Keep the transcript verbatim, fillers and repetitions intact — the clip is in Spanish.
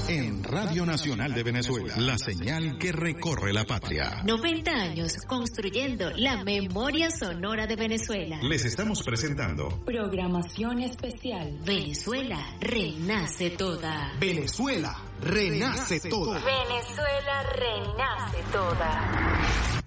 en Radio Nacional de Venezuela, la señal que recorre la patria. noventa años construyendo la memoria sonora de Venezuela. Les estamos presentando programación especial. Venezuela renace toda. Venezuela renace toda. Venezuela renace toda.